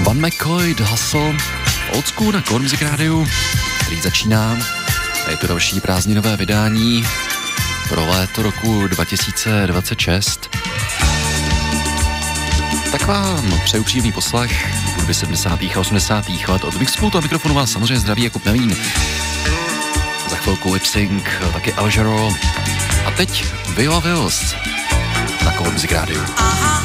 Van McCoy, The Hustle, Old School na Core Music Radio, který začíná. A je to další prázdninové vydání pro léto roku 2026. Tak vám přeju příjemný poslech hudby 70. a 80. let. Od Mixpultu a mikrofonu vás samozřejmě zdraví Jakub Nevín. Za chvilku Lip Sync, taky Alžero. A teď Viola Wills na Core Music Radio.